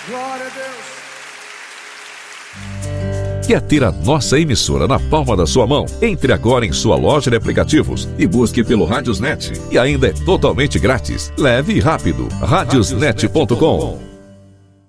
Glória a Deus. Quer ter a nossa emissora na palma da sua mão? Entre agora em sua loja de aplicativos e busque pelo Radiosnet. E ainda é totalmente grátis. Leve e rápido. Radiosnet.com